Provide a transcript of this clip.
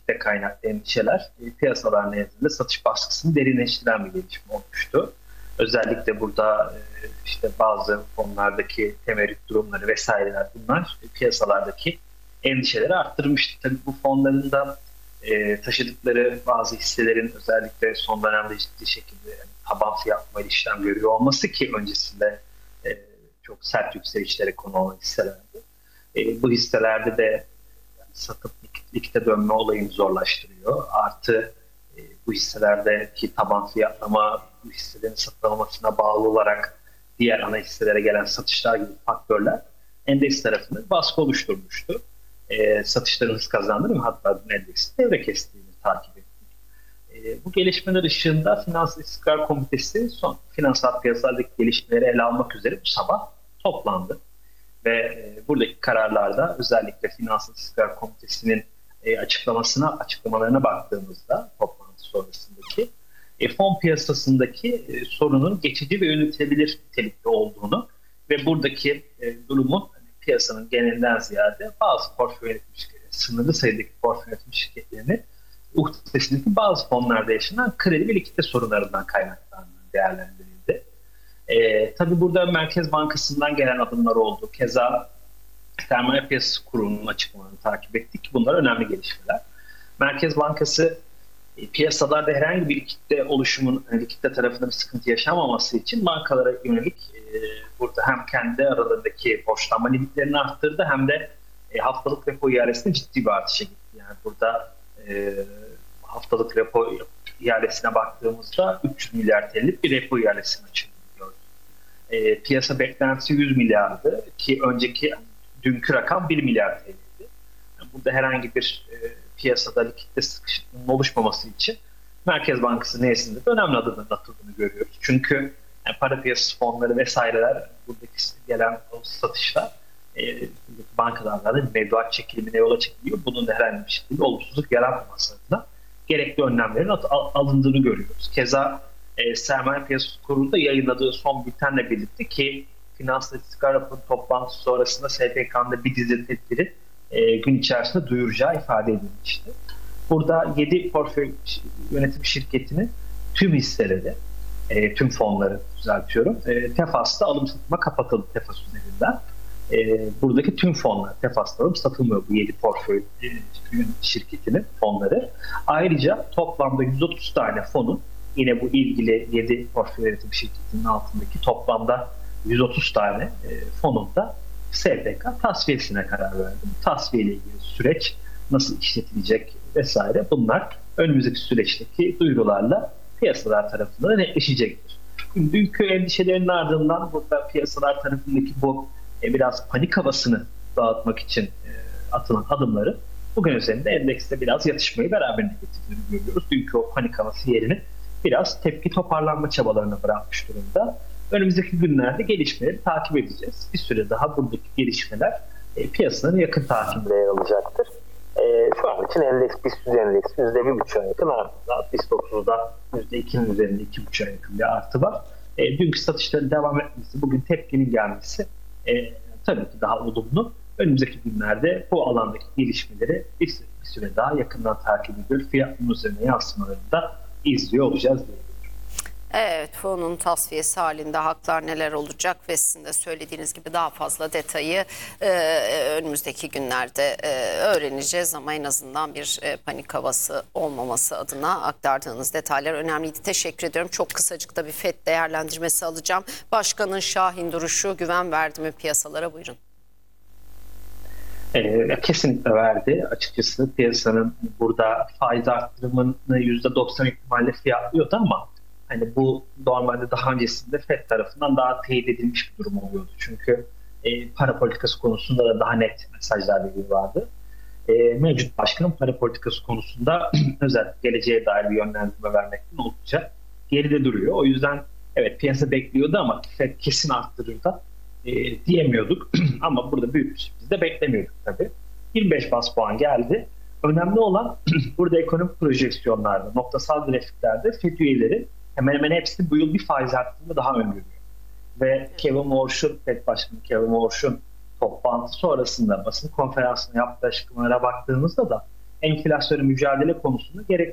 likidite kaynaklı endişeler piyasalar nezdinde satış baskısını derinleştiren bir gelişme olmuştu. Özellikle burada işte bazı fonlardaki temerrüt durumları vesaireler bunlar piyasalardaki endişeleri arttırmıştı. Tabii bu fonların da taşıdıkları bazı hisselerin özellikle son dönemde ciddi şekilde taban fiyatlamayla işlem görüyor olması ki öncesinde çok sert yükselişlere konu olan hisselerdi. Bu hisselerde de satıp likite dönme olayını zorlaştırıyor. Artı bu hisselerdeki taban fiyatlama, bu hisselerin satılmasına bağlı olarak diğer ana hisselere gelen satışlar gibi faktörler endeks tarafında baskı oluşturmuştu. Satışların hız kazandırır mı? Hatta endeksin devre kestiğini takip ettik. Bu gelişmeler ışığında Finans İstikrar Komitesi son finansal piyasalardaki gelişmeleri ele almak üzere bu sabah toplandı. Ve buradaki kararlarda özellikle Finans İstikrar Komitesi'nin açıklamalarına baktığımızda toplantı sonrasındaki fon piyasasındaki sorunun geçici ve yönetilebilir nitelikte olduğunu ve buradaki durumun piyasanın genelinden ziyade bazı portföy yönetim şirketleri, sınırlı sayıdaki portföy yönetim şirketlerinin uhdesindeki bazı fonlarda yaşanan kredi ve likidite sorunlarından kaynaklandığını değerlendirildi. Tabii burada Merkez Bankası'ndan gelen adımlar oldu. Keza Sermaye Piyasası Kurulu'nun açıklamalarını takip ettik. Bunlar önemli gelişmeler. Merkez Bankası piyasalarda herhangi bir likidite oluşumun, likidite tarafında bir sıkıntı yaşamaması için bankalara yönelik burada hem kendi aralarındaki borçlanma limitlerini arttırdı hem de haftalık repo ihalesine ciddi bir artışa gitti. Yani burada haftalık repo ihalesine baktığımızda 300 milyar TL'lik bir repo ihalesini açıldığını gördük. Piyasa beklentisi 100 milyardı ki dünkü rakam 1 milyar TL'ydi. Yani burada herhangi bir piyasada likidite sıkışıklığının oluşmaması için Merkez Bankası nezdinde de önemli adımların atıldığını görüyoruz. Çünkü para piyasası fonları vesaireler buradaki gelen satışlar bankalardan da mevduat çekilimine yol açabiliyor. Bunun da herhangi bir şekilde olumsuzluk yaratmaması adına gerekli önlemlerin alındığını görüyoruz. Keza Sermaye Piyasası Kurulu'nda yayınladığı son bültenle birlikte ki Finansal İstikrar Raporu toplantısı sonrasında SPK'nın da bir dizi tedbiri gün içerisinde duyuracağı ifade edilmişti. Burada 7 portföy yönetim şirketinin tüm hisseleri, tüm fonları düzeltiyorum. Tefas'ta alım satıma kapatıldı Tefas üzerinden. Buradaki tüm fonlar Tefas'ta alım satılmıyor bu 7 portföy şirketinin fonları. Ayrıca toplamda 130 tane fonun yine bu ilgili 7 portföy yönetim şirketinin altındaki toplamda 130 tane fonun da SPK tasfiyesine karar verdi. Tasfiye ile ilgili süreç nasıl işletilecek vesaire bunlar önümüzdeki süreçteki duyurularla piyasalar tarafından netleşecektir. Dünkü endişelerin ardından burada piyasalar tarafındaki bu biraz panik havasını dağıtmak için atılan adımları bugün üzerinde endekste biraz yatışmayı beraberinde getirdiğini görüyoruz. Dünkü o panik havası yerini biraz tepki toparlanma çabalarına bırakmış durumda. Önümüzdeki günlerde gelişmeleri takip edeceğiz. Bir süre daha buradaki gelişmeler piyasanın yakın takibinde yer alacaktır. Şu an için endeks BIST endeksi %1,5'a yakın artı. BIST 30'da %2'nin üzerinde 2,5'a yakın bir artı var. Dünkü satışların devam etmesi, bugün tepkinin gelmesi tabii ki daha olumlu. Önümüzdeki günlerde bu alandaki gelişmeleri bir süre daha yakından takip ediyor. Fiyatın üzerine yansımalarını da izliyor olacağız diyebilirim. Evet, fonun tasfiyesi halinde haklar neler olacak ve sizin de söylediğiniz gibi daha fazla detayı önümüzdeki günlerde öğreneceğiz ama en azından bir panik havası olmaması adına aktardığınız detaylar önemliydi. Teşekkür ediyorum. Çok kısacık da bir FED değerlendirmesi alacağım. Başkanın şahin duruşu güven verdi mi piyasalara? Buyurun. Kesinlikle verdi. Açıkçası piyasanın burada faiz arttırımını %90 ihtimalle fiyatlıyordu ama hani bu normalde daha öncesinde FED tarafından daha teyit edilmiş bir durum oluyordu. Çünkü para politikası konusunda da daha net mesajlar veriliyordu. Mevcut başkanın para politikası konusunda özellikle geleceğe dair bir yönlendirme vermekten oldukça geride duruyor. O yüzden evet piyasa bekliyordu ama FED kesin arttırır da diyemiyorduk. Ama burada büyük bir sürpriz de beklemiyorduk tabii. 25 bas puan geldi. Önemli olan burada ekonomik projeksiyonlarda, noktasal grafiklerde FED üyeleri hemen hemen hepsi bu yıl bir faiz arttırımı daha öngörüyor. Ve Kevin Warsh'un, FED Başkanı Kevin Warsh'un toplantı sonrasında basın konferansına yaptığı açıklamalara baktığımızda da enflasyona mücadele konusunda gerek